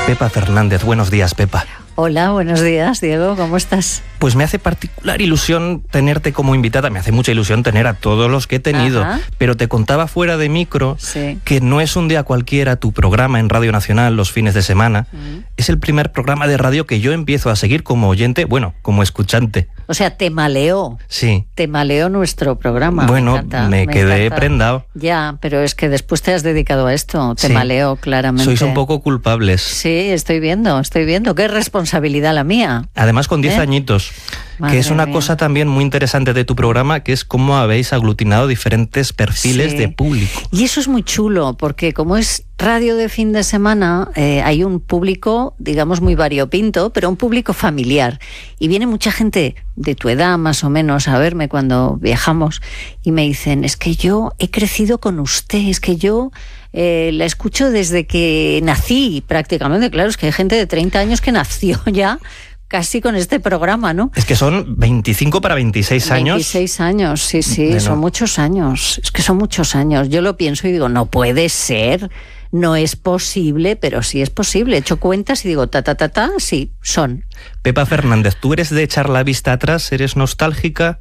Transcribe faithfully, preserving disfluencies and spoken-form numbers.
Pepa Fernández. Buenos días, Pepa. Hola, buenos días, Diego, ¿cómo estás? Pues me hace particular ilusión tenerte como invitada, me hace mucha ilusión tener a todos los que he tenido, Ajá. pero te contaba fuera de micro sí. que no es un día cualquiera tu programa en Radio Nacional los fines de semana, uh-huh. es el primer programa de radio que yo empiezo a seguir como oyente, bueno, como escuchante. O sea, te maleó. Sí. Te maleó nuestro programa. Bueno, me, encanta, me, me quedé encanta. prendado. Ya, pero es que después te has dedicado a esto, te sí. maleó claramente. Sois un poco culpables. Sí, estoy viendo, estoy viendo. Qué responsabilidad la mía. Además con diez ¿Eh? añitos. Madre que es una mía. cosa también muy interesante de tu programa, que es cómo habéis aglutinado diferentes perfiles sí. de público. Y eso es muy chulo, porque como es radio de fin de semana, eh, hay un público, digamos, muy variopinto, pero un público familiar. Y viene mucha gente de tu edad, más o menos, a verme cuando viajamos, y me dicen, es que yo he crecido con usted, es que yo... Eh, la escucho desde que nací, prácticamente. Claro, es que hay gente de treinta años que nació ya casi con este programa, ¿no? Es que son veinticinco para veintiséis años. veintiséis años, sí, sí, bueno. son muchos años. Es que son muchos años. Yo lo pienso y digo, no puede ser, no es posible, pero sí es posible. He hecho cuentas y digo, ta, ta, ta, ta, sí, son. Pepa Fernández, ¿tú eres de echar la vista atrás? ¿Eres nostálgica?